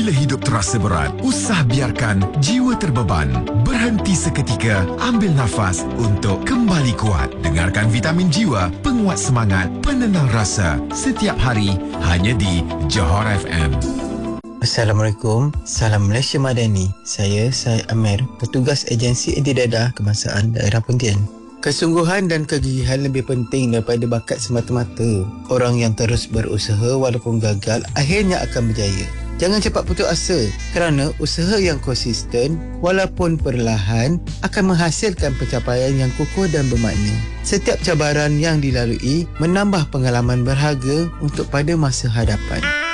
Bila hidup terasa berat, usah biarkan jiwa terbeban. Berhenti seketika, ambil nafas untuk kembali kuat. Dengarkan Vitamin Jiwa, penguat semangat, penenang rasa. Setiap hari, hanya di Johor FM. Assalamualaikum, salam Malaysia Madani. Saya Amir, petugas agensi anti-dadah kebangsaan daerah Pontian. Kesungguhan dan kegigihan lebih penting daripada bakat semata-mata. Orang yang terus berusaha walaupun gagal akhirnya akan berjaya. Jangan cepat putus asa kerana usaha yang konsisten walaupun perlahan akan menghasilkan pencapaian yang kukuh dan bermakna. Setiap cabaran yang dilalui menambah pengalaman berharga untuk pada masa hadapan.